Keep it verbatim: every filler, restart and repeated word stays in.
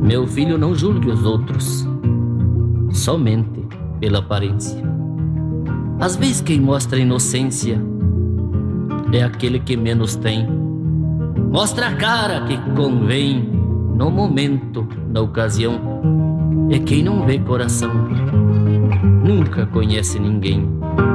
Meu filho, não julgue os outros somente pela aparência. Às vezes quem mostra inocência é aquele que menos tem. Mostra a cara que convém no momento, na ocasião. É quem não vê coração, nunca conhece ninguém.